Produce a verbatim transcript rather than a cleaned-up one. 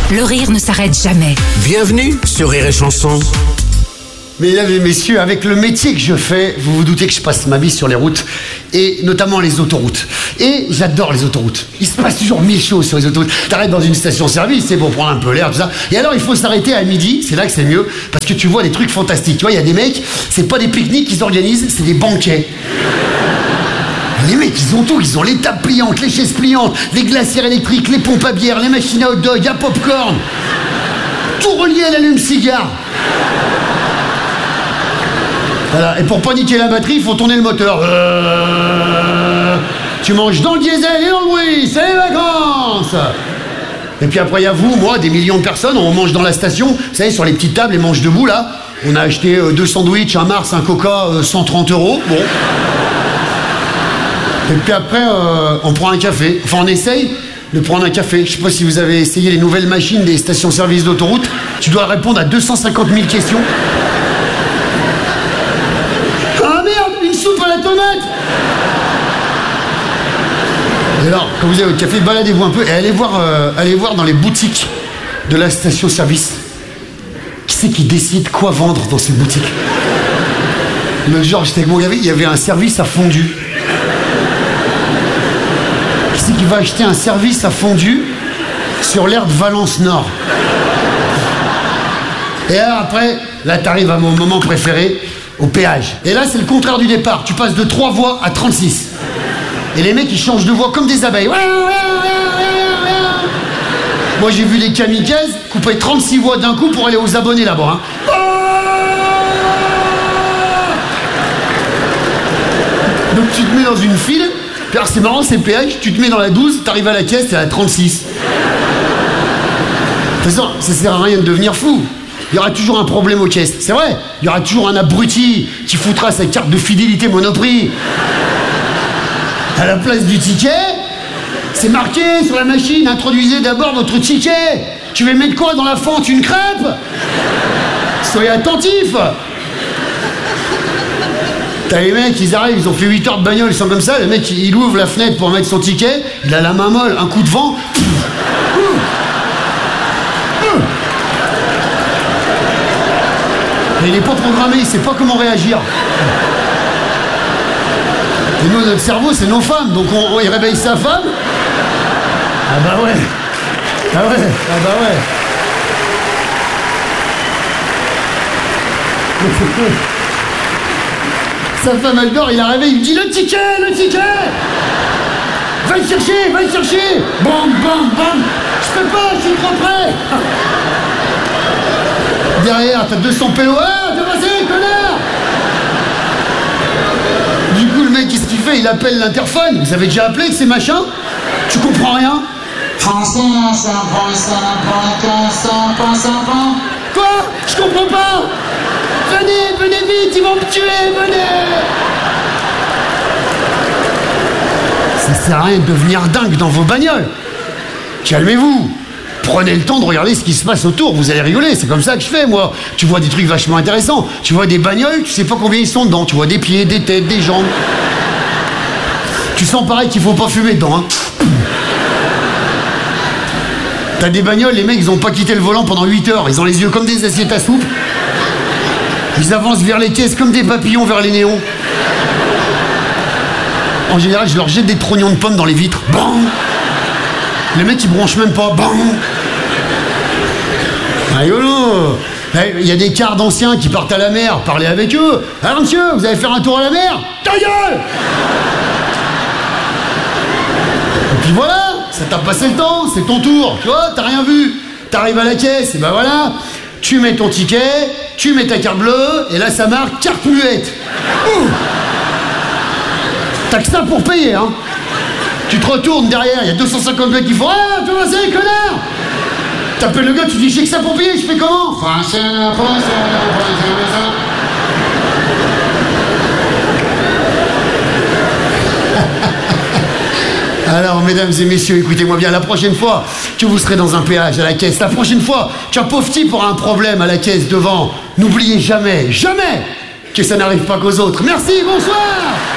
Le rire ne s'arrête jamais. Bienvenue sur Rire et Chanson. Mesdames et messieurs, avec le métier que je fais, vous vous doutez que je passe ma vie sur les routes, et notamment les autoroutes. Et j'adore les autoroutes. Il se passe toujours mille choses sur les autoroutes. T'arrêtes dans une station-service, c'est pour prendre un peu l'air, tout ça. Et alors, il faut s'arrêter à midi, c'est là que c'est mieux, parce que tu vois des trucs fantastiques. Tu vois, il y a des mecs, c'est pas des pique-niques qu'ils organisent, c'est des banquets. Les mecs, ils ont tout, ils ont les tables pliantes, les chaises pliantes, les glacières électriques, les pompes à bière, les machines à hot dog, à popcorn. Tout relié à l'allume-cigare. Voilà. Et pour pas niquer la batterie, il faut tourner le moteur. Euh... Tu manges dans le diesel et dans le bruit, c'est les vacances. Et puis après, il y a vous, moi, des millions de personnes, on mange dans la station, vous savez, sur les petites tables, les manches debout, là. On a acheté euh, deux sandwichs, un Mars, un Coca, euh, cent trente euros. Bon. Et puis après, euh, on prend un café. Enfin, on essaye de prendre un café. Je sais pas si vous avez essayé les nouvelles machines des stations-service d'autoroute. Tu dois répondre à deux cent cinquante mille questions. Ah merde, une soupe à la tomate! Et alors, quand vous avez votre café, baladez-vous un peu et allez voir, euh, allez voir dans les boutiques de la station-service. Qui c'est qui décide quoi vendre dans ces boutiques? Le genre, j'étais avec mon gavé, il y avait un service à fondu. Qui c'est qui va acheter un service à fondu sur l'aire de Valence Nord? Et alors après, là t'arrives à mon moment préféré, au péage. Et là c'est le contraire du départ, tu passes de trois voix à trente-six. Et les mecs ils changent de voix comme des abeilles. Moi j'ai vu les kamikazes couper trente-six voix d'un coup pour aller aux abonnés là-bas. Hein. Donc tu te mets dans une file. Alors c'est marrant, c'est le péage, tu te mets dans la douze, t'arrives à la caisse, t'es à la trente-six. De toute façon, ça sert à rien de devenir fou. Il y aura toujours un problème aux caisses, c'est vrai. Il y aura toujours un abruti qui foutra sa carte de fidélité Monoprix. À la place du ticket, c'est marqué sur la machine, introduisez d'abord votre ticket. Tu veux mettre quoi dans la fente? Une crêpe? Soyez attentifs. T'as les mecs, ils arrivent, ils ont fait huit heures de bagnole, ils sont comme ça, le mec il ouvre la fenêtre pour mettre son ticket, il a la main molle, un coup de vent. Et il est pas programmé, il sait pas comment réagir. Et nous, notre cerveau, c'est nos femmes, donc on, on il réveille sa femme. Ah bah ouais. Ah ouais, ah bah ouais. Sa femme elle dort, il a réveillé, il me dit le ticket, le ticket. Va le chercher, va le chercher. Bam, bam, bam. Je peux pas, je suis trop près. Derrière, t'as deux cents pélos. Ah, t'es passé, connard. Du coup, le mec, qu'est-ce qu'il fait? Il appelle l'interphone. Vous avez déjà appelé que ces machins? Tu comprends rien? Quoi? Je comprends pas. Venez, venez vite, ils vont me tuer, venez! Ça sert à rien de devenir dingue dans vos bagnoles. Calmez-vous. Prenez le temps de regarder ce qui se passe autour, vous allez rigoler, c'est comme ça que je fais, moi. Tu vois des trucs vachement intéressants. Tu vois des bagnoles, tu sais pas combien ils sont dedans. Tu vois des pieds, des têtes, des jambes. Tu sens pareil qu'il faut pas fumer dedans, hein. T'as des bagnoles, les mecs, ils ont pas quitté le volant pendant huit heures. Ils ont les yeux comme des assiettes à soupe. Ils avancent vers les caisses comme des papillons vers les néons. En général, je leur jette des trognons de pommes dans les vitres. Bam! Les mecs, ils bronchent même pas. Bam! Rigolo! Il y a des quarts d'anciens qui partent à la mer. Parlez avec eux. Alors, monsieur, vous allez faire un tour à la mer? Ta gueule! Et puis voilà, ça t'a passé le temps, c'est ton tour. Tu vois, t'as rien vu. T'arrives à la caisse, et ben voilà. Tu mets ton ticket, tu mets ta carte bleue, et là ça marque carte muette. Ouh. T'as que ça pour payer, hein. Tu te retournes derrière, il y a deux cent cinquante gars qui font ah, tu vois, c'est connard. T'appelles le gars, tu dis j'ai que ça pour payer, je fais comment? Alors, mesdames et messieurs, écoutez-moi bien, la prochaine fois que vous serez dans un péage à la caisse, la prochaine fois qu'un pauvre type aura un problème à la caisse devant, n'oubliez jamais, jamais que ça n'arrive pas qu'aux autres. Merci, bonsoir.